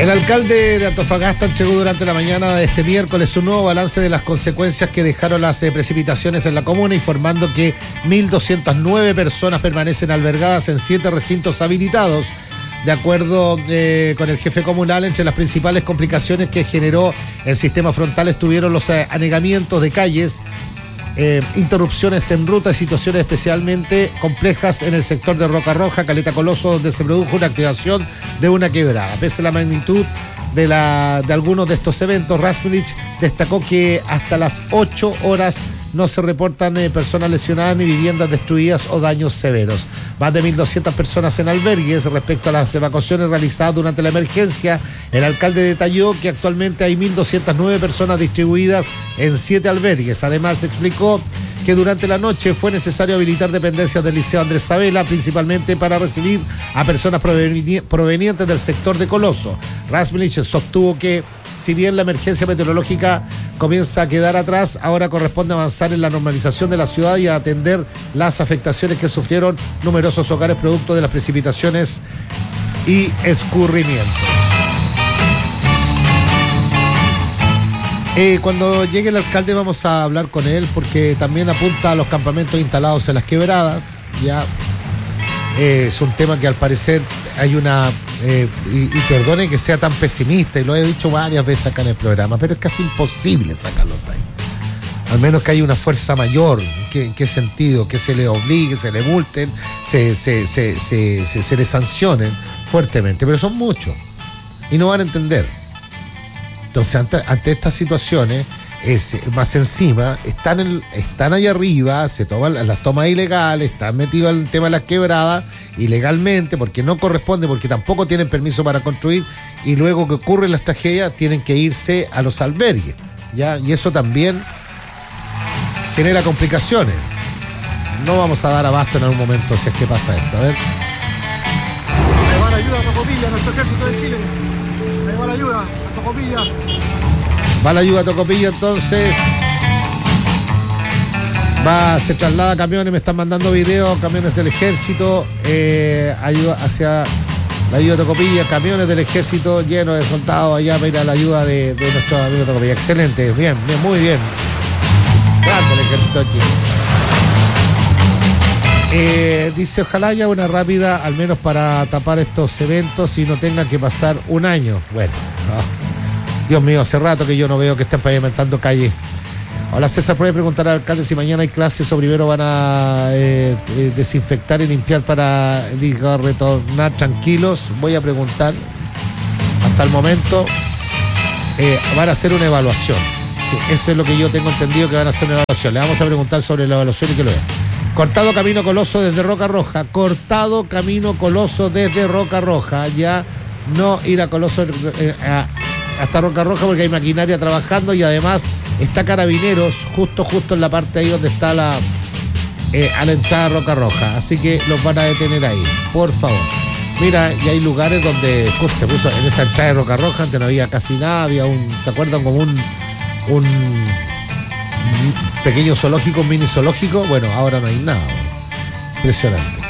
El alcalde de Antofagasta entregó durante la mañana de este miércoles un nuevo balance de las consecuencias que dejaron las precipitaciones en la comuna, informando que 1.209 personas permanecen albergadas en 7 recintos habilitados. De acuerdo con el jefe comunal, entre las principales complicaciones que generó el sistema frontal estuvieron los anegamientos de calles, interrupciones en ruta y situaciones especialmente complejas en el sector de Roca Roja, Caleta Coloso, donde se produjo una activación de una quebrada. Pese a la magnitud de algunos de estos eventos, Rasmulich destacó que hasta las 8 horas no se reportan personas lesionadas ni viviendas destruidas o daños severos. Más de 1.200 personas en albergues. Respecto a las evacuaciones realizadas durante la emergencia, el alcalde detalló que actualmente hay 1.209 personas distribuidas en 7 albergues. Además, explicó que durante la noche fue necesario habilitar dependencias del Liceo Andrés Sabela, principalmente para recibir a personas provenientes del sector de Coloso. Rasmulich sostuvo que, si bien la emergencia meteorológica comienza a quedar atrás, ahora corresponde avanzar en la normalización de la ciudad y atender las afectaciones que sufrieron numerosos hogares producto de las precipitaciones y escurrimientos. Cuando llegue el alcalde vamos a hablar con él, porque también apunta a los campamentos instalados en las quebradas. Ya es un tema que al parecer hay una... y perdonen que sea tan pesimista, y lo he dicho varias veces acá en el programa, pero es casi imposible sacarlos de ahí. Al menos que haya una fuerza mayor. ¿En qué sentido? Que se les obligue, se les multen, se les sancionen fuertemente, pero son muchos y no van a entender. Entonces, ante estas situaciones, más encima, están allá arriba, se toman las tomas ilegales, están metidos en el tema de las quebradas ilegalmente, porque no corresponde, porque tampoco tienen permiso para construir, y luego que ocurren las tragedias tienen que irse a los albergues, ¿ya? Y eso también genera complicaciones. No vamos a dar abasto en algún momento si es que pasa esto. A ver. Ahí va la ayuda a Tocopilla, nuestro ejército de Chile. Ahí va la ayuda a Tocopilla. Va la ayuda a Tocopilla, entonces se traslada camiones, me están mandando videos, camiones del ejército, ayuda hacia la ayuda a Tocopilla, camiones del ejército llenos de soldados allá para ir a la ayuda de nuestros amigos de Tocopilla. Excelente, bien, muy bien. Grande el ejército de Chile. Dice, ojalá haya una rápida, al menos para tapar estos eventos y no tengan que pasar un año. Bueno, Dios mío, hace rato que yo no veo que estén pavimentando calles. Hola, César, ¿puede preguntar al alcalde si mañana hay clases o primero van a desinfectar y limpiar para retornar tranquilos? Voy a preguntar. Hasta el momento van a hacer una evaluación. Sí, eso es lo que yo tengo entendido, que van a hacer una evaluación. Le vamos a preguntar sobre la evaluación y que lo vea. Cortado camino Coloso desde Roca Roja. Cortado camino Coloso desde Roca Roja. Ya no ir a Coloso hasta Roca Roja porque hay maquinaria trabajando, y además está Carabineros justo en la parte ahí donde está a la entrada de Roca Roja. Así que los van a detener ahí, por favor. Mira, y hay lugares donde se puso en esa entrada de Roca Roja, antes no había casi nada, había ¿se acuerdan? Como un pequeño zoológico, un mini zoológico. Bueno, ahora no hay nada. Impresionante.